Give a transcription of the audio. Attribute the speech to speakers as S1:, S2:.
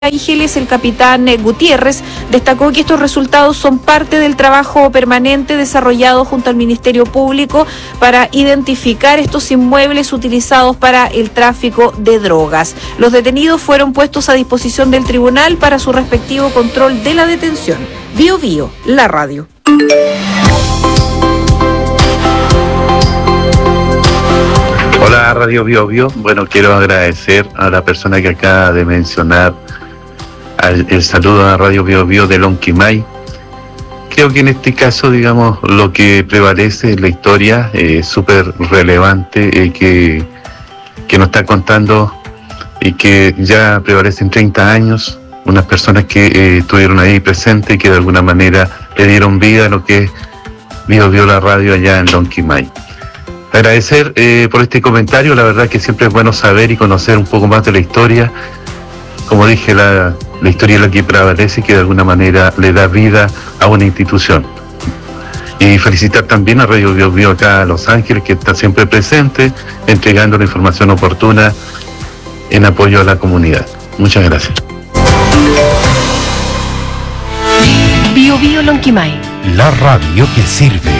S1: Ángeles, el capitán Gutiérrez, destacó que estos resultados son parte del trabajo permanente desarrollado junto al Ministerio Público para identificar estos inmuebles utilizados para el tráfico de drogas. Los detenidos fueron puestos a disposición del tribunal para su respectivo control de la detención. Bio Bio, la radio.
S2: Hola, Radio Bio Bio. Bueno, quiero agradecer a la persona que acaba de mencionar el saludo a Radio Bio Bio de Lonquimay. Creo que en este caso, digamos, lo que prevalece en la historia es súper relevante, que nos está contando y que ya prevalecen 30 años, unas personas que estuvieron ahí presentes y que de alguna manera le dieron vida a lo que es Bio Bio la radio allá en Lonquimay. Agradecer por este comentario, la verdad que siempre es bueno saber y conocer un poco más de la historia. Como dije, la historia es la que prevalece y que de alguna manera le da vida a una institución. Y felicitar también a Radio Bio Bio acá a Los Ángeles, que está siempre presente, entregando la información oportuna en apoyo a la comunidad. Muchas gracias.
S3: Bio Bio Lonquimay.
S4: La radio que sirve.